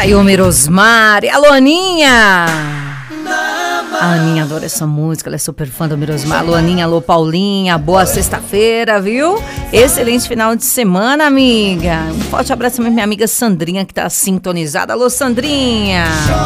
aí o Mirosmar. Alô, Aninha! A Aninha adora essa música, ela é super fã do Mirosmar. Alô, Aninha, alô, Paulinha, boa sexta-feira, viu? Excelente final de semana, amiga. Um forte abraço pra minha amiga Sandrinha, que tá sintonizada. Alô, Sandrinha!